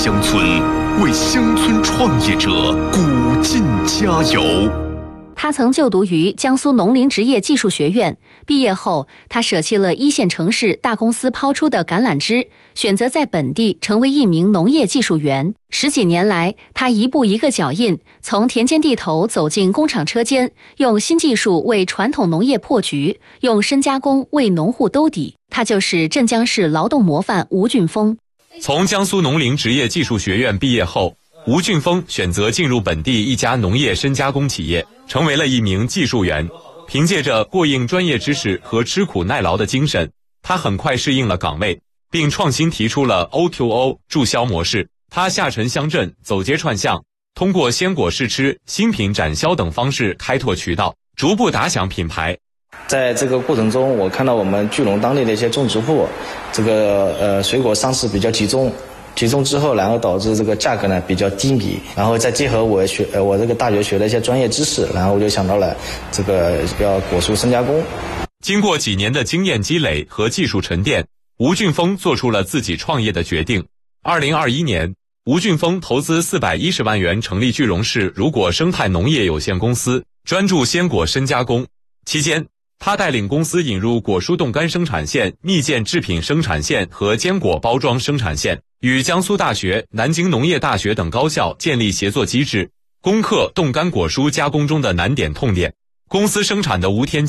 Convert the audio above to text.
乡村，为乡村创业者鼓劲加油。 他曾就读于江苏农林职业技术学院，毕业后，他舍弃了一线城市大公司抛出的橄榄枝，选择在本地成为一名农业技术员。10几年来，他一步一个脚印，从田间地头走进工厂车间，用新技术为传统农业破局，用深加工为农户兜底。他就是镇江市劳动模范吴俊峰。 从江苏农林职业技术学院毕业后，吴俊峰选择进入本地一家农业深加工企业，成为了一名技术员。凭借着过硬专业知识和吃苦耐劳的精神，他很快适应了岗位，并创新提出了 O2O 注销模式。他下沉乡镇，走街串巷，通过鲜果试吃、新品展销等方式开拓渠道，逐步打响品牌。 在这个过程中，我看到我们聚龙当地的一些种植户，这个水果上市比较集中之后，然后导致这个价格呢比较低迷，然后再结合我这个大学学的一些专业知识，然后我就想到了这个要果蔬深加工。 经过几年的经验积累和技术沉淀，吴俊峰做出了自己创业的决定。2021年，吴俊峰投资410万元成立聚龙市如果生态农业有限公司，专注鲜果深加工。期间，他带领公司引入果蔬冻干生产线、蜜饯制品生产线和坚果包装生产线，与江苏大学、南京农业大学等高校建立协作机制，攻克冻干果蔬加工中的难点痛点。公司生产的无添